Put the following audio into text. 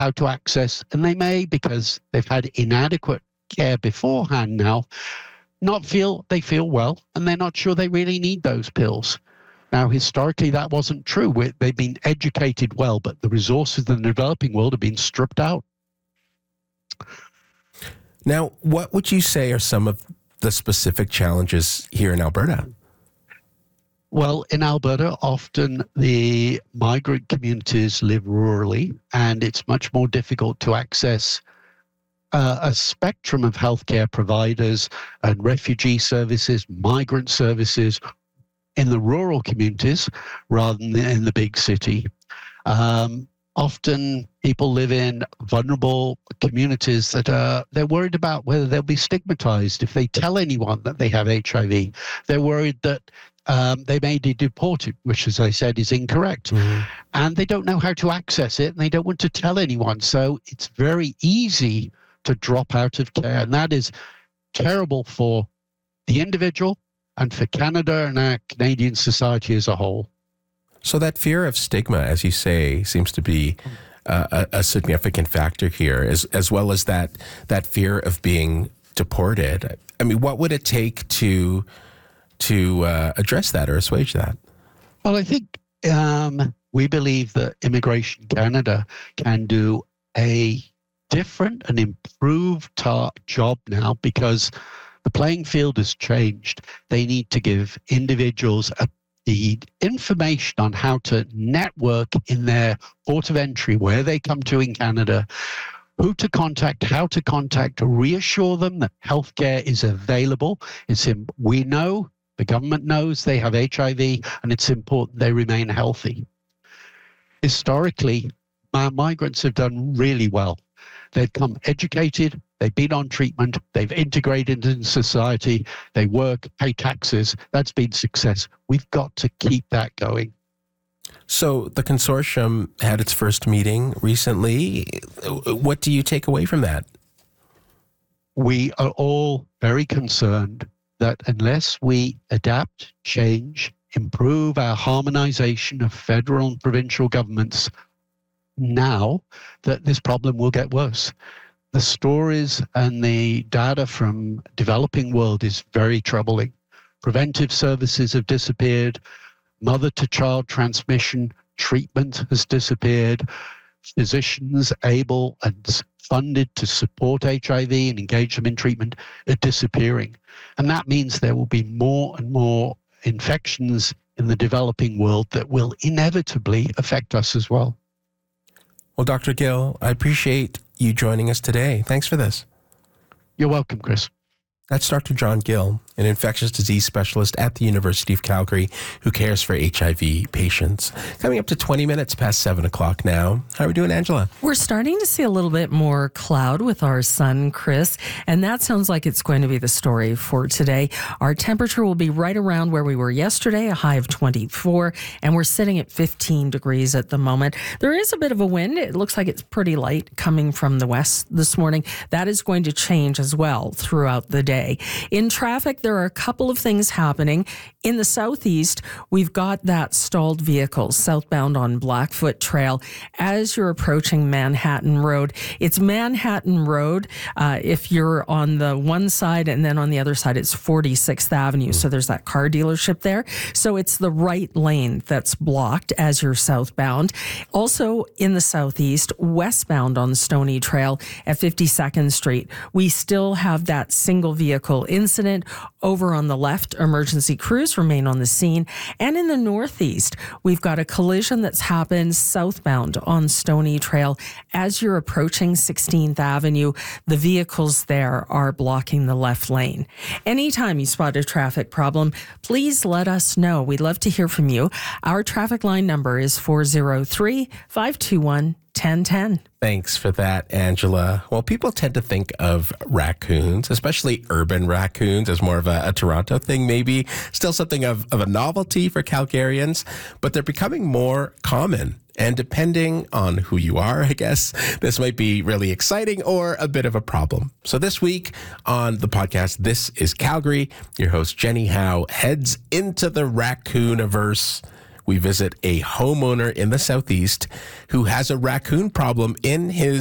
how to access, and they may, because they've had inadequate care beforehand now, not feel they feel well, and they're not sure they really need those pills. Now, historically, that wasn't true. They've been educated well, but the resources in the developing world have been stripped out. Now, what would you say are some of the specific challenges here in Alberta? Well, in Alberta, often the migrant communities live rurally, and it's much more difficult to access a spectrum of healthcare providers and refugee services, migrant services in the rural communities rather than in the big city. Often people live in vulnerable communities that they're worried about whether they'll be stigmatized if they tell anyone that they have HIV. They're worried that they may be deported, which, as I said, is incorrect. Mm-hmm. And they don't know how to access it, and they don't want to tell anyone. So it's very easy to drop out of care. And that is terrible for the individual and for Canada and our Canadian society as a whole. So that fear of stigma, as you say, seems to be a significant factor here, as well as that fear of being deported. I mean, what would it take to address that or assuage that? Well, I think we believe that Immigration Canada can do a different and improved job now, because the playing field has changed. They need to give individuals the information on how to network in their port of entry, where they come to in Canada, who to contact, how to contact, to reassure them that healthcare is available. We know, the government knows they have HIV, and it's important they remain healthy. Historically, migrants have done really well. They've come educated, they've been on treatment, they've integrated into society, they work, pay taxes. That's been success. We've got to keep that going. So the consortium had its first meeting recently. What do you take away from that? We are all very concerned that unless we adapt, change, improve our harmonization of federal and provincial governments now, that this problem will get worse. The stories and the data from developing world is very troubling. Preventive services have disappeared. Mother-to-child transmission treatment has disappeared. Physicians able and funded to support HIV and engage them in treatment are disappearing. And that means there will be more and more infections in the developing world that will inevitably affect us as well. Well, Dr. Gill, I appreciate you joining us today. Thanks for this. You're welcome, Chris. That's Dr. John Gill, an infectious disease specialist at the University of Calgary who cares for HIV patients. Coming up to 20 minutes past 7 o'clock now. How are we doing, Angela? We're starting to see a little bit more cloud with our sun, Chris, and that sounds like it's going to be the story for today. Our temperature will be right around where we were yesterday, a high of 24, and we're sitting at 15 degrees at the moment. There is a bit of a wind. It looks like it's pretty light coming from the west this morning. That is going to change as well throughout the day. In traffic, there are a couple of things happening. In the southeast, we've got that stalled vehicle southbound on Blackfoot Trail as you're approaching Manhattan Road. It's Manhattan Road if you're on the one side, and then on the other side, it's 46th Avenue. So there's that car dealership there. So it's the right lane that's blocked as you're southbound. Also in the southeast, westbound on Stony Trail at 52nd Street, we still have that single vehicle incident. Over on the left, emergency crews remain on the scene. And in the northeast, we've got a collision that's happened southbound on Stony Trail. As you're approaching 16th Avenue, the vehicles there are blocking the left lane. Anytime you spot a traffic problem, please let us know. We'd love to hear from you. Our traffic line number is 403-521-1010. Thanks for that, Angela. Well, people tend to think of raccoons, especially urban raccoons, as more of a Toronto thing, maybe. Still something of a novelty for Calgarians, but they're becoming more common. And depending on who you are, I guess, this might be really exciting or a bit of a problem. So this week on the podcast, This is Calgary, your host, Jenny Howe, heads into the raccooniverse we visit a homeowner in the Southeast who has a raccoon problem in his